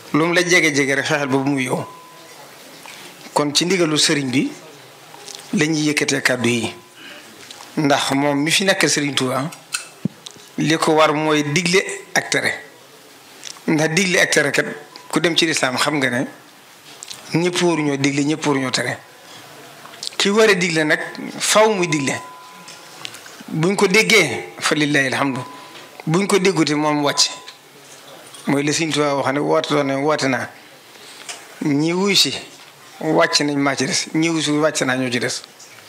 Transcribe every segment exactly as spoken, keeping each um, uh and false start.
lu mu la jege jege rek fexeel ba bu muy yow. kon ci ndigalu sëriñ bi lañuy yëkkatee kàddu yi ndax moom mi fi nekk Sëriñ Tuubaa li ko war mooy digle ak tere ndax digle ak tere kat ku dem ci lislaam xam nga ne ñëpp waruñoo digle ñëpp waruñoo tere ki war a digle nag faw muy digle buñ ko déggee fa lillahi alhamdu buñ ko déggute moom wàcc mooy la Sëriñ Tuubaa wax ne woote doon ne woote naa ñi wuy si wàcc nañ maa ci des ñi wuy si wàcc naa ñoo ci des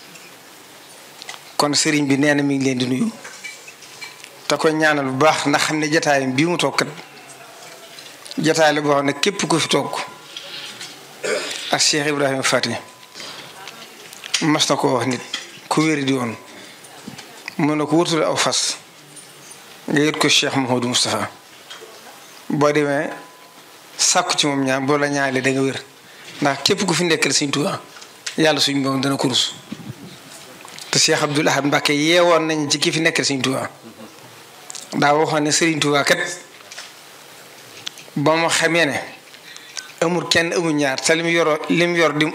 kon sëriñ bi nee na mi ngi leen di nuyu te koy ñaanal bu baax ndax xam ne jataayam bii mu toog kat jataay la boo xam ne képp ku fi toog ak Cheikh Ibrahima Fati mas na ko wax nit ku wéri di woon mën na ko wërtule aw fas nga yët ko Cheikh Mouhamadou Moustapha boo demee sàkku ci moom ñaan boo la ñaale da nga wér ndax képp ku fi nekkal Sëriñ Tuubaa yàlla suñu boom dana kurus te Cheikh Abdoul Ahad Mbacké yeewoon nañ ci ki fi nekkal Sëriñ Tuubaa daa waxoon ne Sëriñ Tuubaa kat ba mu xamee ne amul kenn amul ñaar te lim yoroo lim yor di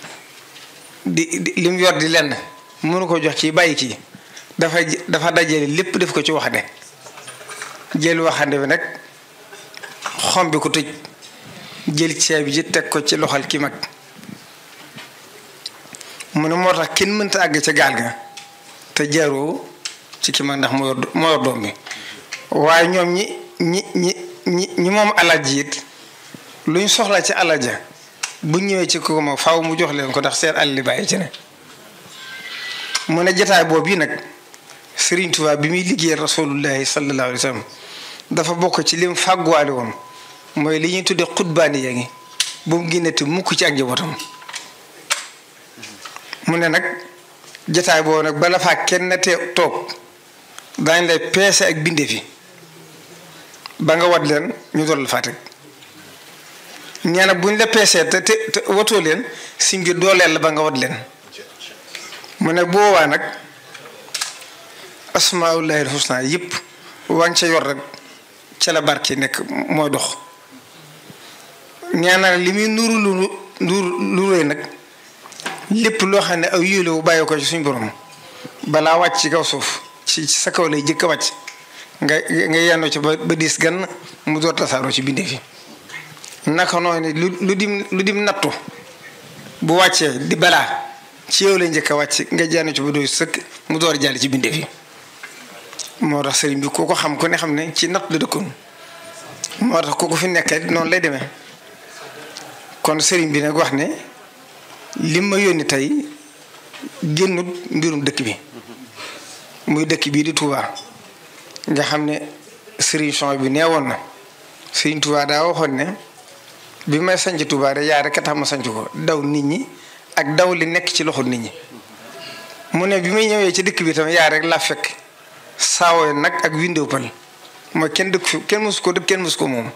di lim yor di lenn mënu ko jox ci bàyyi kii dafa dafa dajale lépp def ko ci waxande jël waxande bi nag xom bi ko tëj jël ceeb ji teg ko ci loxal ki mag mu ne moo tax kenn mënta àgg ca gaal ga te jaaroo ci ki mag ndax moo yor moo yor doom bi waaye ñoom ñi ñi ñi ñi ñi moom alal ji it luñ soxla ci alal ja bu ñëwee ci ko ma faaw mu jox leen ko ndax seen alal li bàyyi ci ne mu ne jataay boobu yi nag Sëriñ Tuubaa bi muy liggéeyal rasulullahi sallallahu alayhi wa sallam dafa bokk ci lim fàgguwaale woon mooy li ñuy tuddee xutbaani yaa ngi bu mu génnati mukk ci ak njabootam mu ne nag jataay boobu nag bala faa kenn te toog daañ lay peese ak binde fi ba nga wat leen ñu doon la faa teg nee na buñ la peesee te te te watoo leen si mbir dooleel la ba nga wat leen mu ne boobaa nag asmaullahi alhusna yëpp wañ ca yor rek ca la barke nekk mooy dox nee na li muy nuru lu nuru lu rëy nag lépp loo xam ne aw yéelo bu bàyyi ko ci suñ borom balaa wàcc ci kaw suuf ci sa kaw lay jëkk a wàcc nga nga yennoo ci ba ba diis gan mu door tasaaroo ci bindee fi naka noonu lu lu dim lu dim nattu bu wàccee di balaa ci yow lay njëkk a wàcc nga jaanu ci ba doy sëkk mu door jàll ci bindee fi moo tax sëriñ bi koo ko xam ko ne xam ne ci natt la dëkkoon moo tax ku ko fi nekkee noonu lay demee kon sëriñ bi nag wax ne lim ma yónni tey génnut mbirum dëkk bi muy dëkk bii di Touba nga xam ne sëriñ son bi nee woon na sëriñ Touba daa waxoon ne bi may sanc Touba de yaa rek a tax ma sanc ko daw nit ñi ak daw li nekk ci loxo nit ñi mu ne bi may ñëwee ci dëkk bi tam yaa rek laa fekk saawoo nag ak windew pal mooy kenn dëkk fi kenn mësu ko dëkk kenn mësu ko moom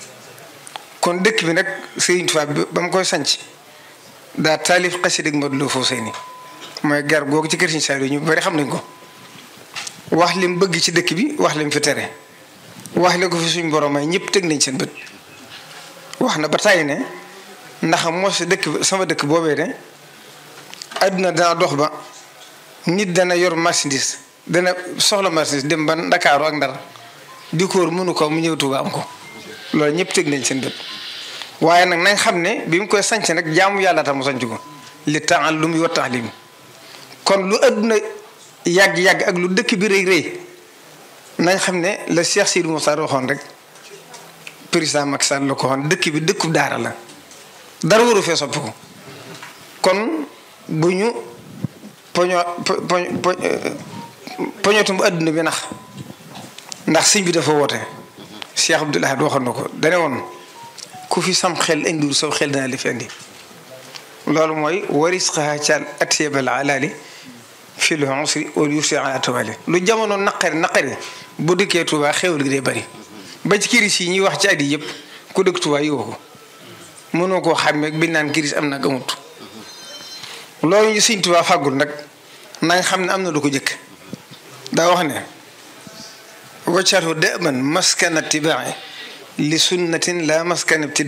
kon dëkk bi nag sëriñ Touba bi ba mu koy sanc daa taalif xasida Modou Lo Fawzeyni mooy gar googu ci kër Sëriñ Saaliw ñu bari xam nañ ko wax lim bëgg ci dëkk bi wax lim fi tere wax li ko fi suñ borom may ñëpp teg nañ seen bët wax na ba tàyyi ne ndax moo si dëkk sama dëkk boobee de àdduna dana dox ba nit dana yor marchandise dana soxla marchandise dem ba Ndakaaru ak Ndar di kóor mënu ko mu ñëw Tuuba am ko loolu ñëpp teg nañ seen bët waaye nag nañ xam ne bi mu koy sanc nag jaamu yàlla tax mu sanc ko li ta'allumi wa ta'lim kon lu àdduna yàgg-yàgg ak lu dëkk bi rëy rëy nañ xam ne la Cheikh Sidi Moussa waxoon rek président Macky Sall la ko waxoon dëkk bi dëkkub daara la dara waru fee soppi ko kon bu ñu poño poñ poñotum bu àdduna bi nax ndax sëñ bi dafa woote Cheikh Abdoul Ahad waxoon na ko dane woon ku fi sam xel indiwul saw xel dana li fi indi loolu mooy waris xaa caal atiyabal alaali fii lu usri wal yusri ala tawali lu jamono naqari naqari bu dëkkee Tuubaa xewal gi day bari ba ci kiris yi ñuy wax ci at yi yëpp ku dëkk Tuubaa yow ko mënoo koo xàmmee bi naan kiris am na ak amut loolu ñu Sëriñ Tuubaa fàggul nag nañ xam ne am na lu ko jëkk daa wax ne waccaatu dëman maskana tibaa'i li sunnatin la maskana ibtidaa